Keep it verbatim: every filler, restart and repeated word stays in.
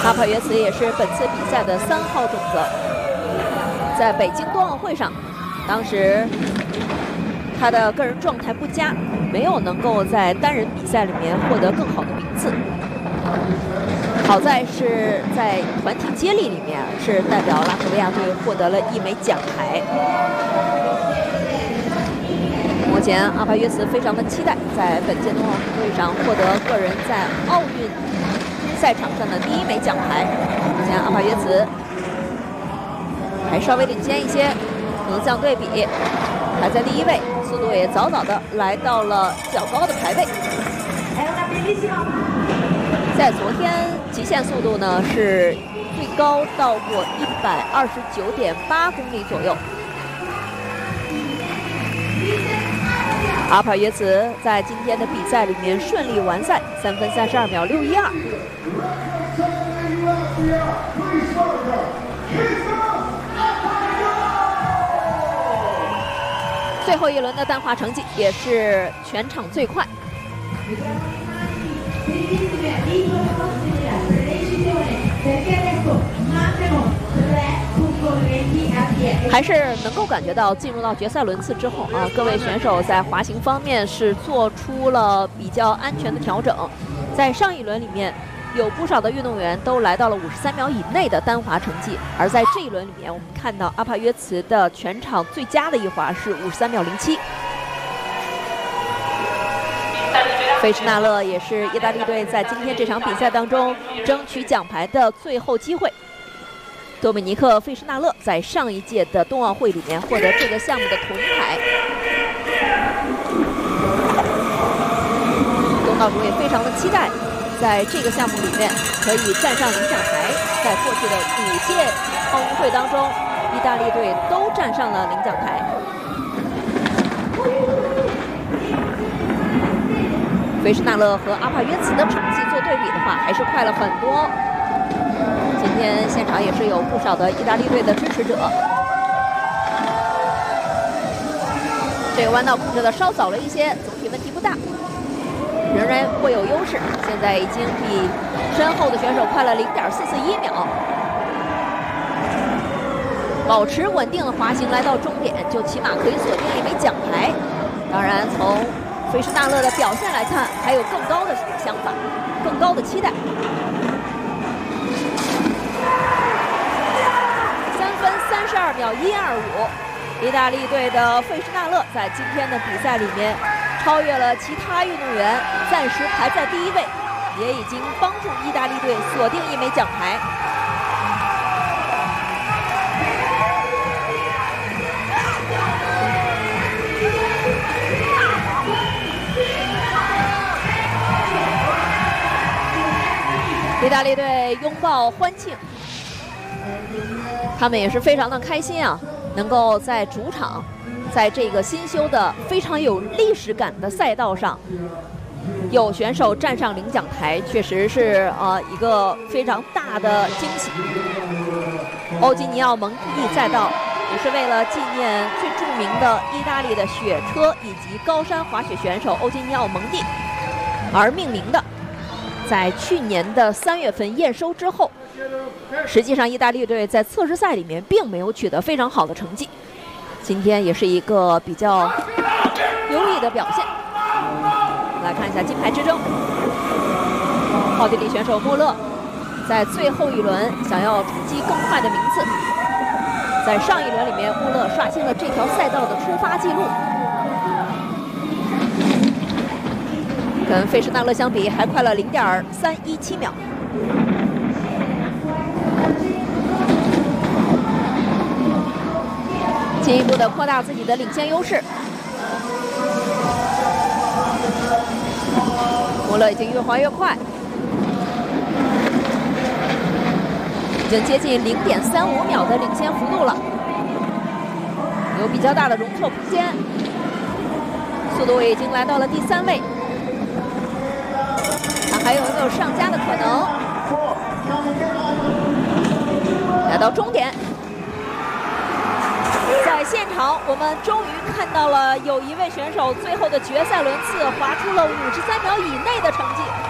阿帕约茨也是本次比赛的三号种子，在北京冬奥会上，当时他的个人状态不佳，没有能够在单人比赛里面获得更好的名次。好在是在团体接力里面是代表拉脱维亚队获得了一枚奖牌。目前阿帕约茨非常的期待在本届冬奥会上获得个人在奥运赛场上的第一枚奖牌。目前阿帕约茨还稍微领先一些，横向对比排在第一位，速度也早早的来到了较高的排位。在昨天极限速度呢是最高到过一百二十九点八公里左右。阿帕约茨在今天的比赛里面顺利完赛，三分三十二秒六一二。最后一轮的单滑成绩也是全场最快。还是能够感觉到进入到决赛轮次之后啊，各位选手在滑行方面是做出了比较安全的调整。在上一轮里面，有不少的运动员都来到了五十三秒以内的单滑成绩，而在这一轮里面，我们看到阿帕约茨的全场最佳的一滑是五十三秒零七。费什纳勒也是意大利队在今天这场比赛当中争取奖牌的最后机会。多米尼克·费什纳勒在上一届的冬奥会里面获得这个项目的铜牌。东道主也非常的期待，在这个项目里面可以站上领奖台。在过去的五届奥运会当中，意大利队都站上了领奖台。费什纳勒和阿帕约茨的成绩做对比的话，还是快了很多。今天现场也是有不少的意大利队的支持者。这个弯道控制的稍早了一些，总体问题不大，仍然会有优势。现在已经比身后的选手快了零点四四一秒，保持稳定的滑行来到终点，就起码可以锁定一枚奖牌。当然，从费什纳勒的表现来看，还有更高的想法，更高的期待。三十二秒一二五，意大利队的费什纳勒在今天的比赛里面超越了其他运动员，暂时排在第一位，也已经帮助意大利队锁定一枚奖牌。意大利队拥抱欢庆。他们也是非常的开心啊，能够在主场，在这个新修的非常有历史感的赛道上，有选手站上领奖台，确实是呃一个非常大的惊喜。欧吉尼奥蒙蒂赛道也是为了纪念最著名的意大利的雪车以及高山滑雪选手欧吉尼奥蒙蒂而命名的。在去年的三月份验收之后，实际上意大利队在测试赛里面并没有取得非常好的成绩，今天也是一个比较优异的表现。来看一下金牌之争，奥地利选手穆勒在最后一轮想要冲击更快的名次，在上一轮里面穆勒刷新了这条赛道的出发记录，跟费什纳勒相比还快了零点三一七秒。进一步的扩大自己的领先优势。穆勒已经越滑越快，已经接近零点三五秒的领先幅度了，有比较大的容错空间，速度已经来到了第三位。他还有没有上佳的可能？来到终点。在现场，我们终于看到了有一位选手最后的决赛轮次滑出了五十三秒以内的成绩。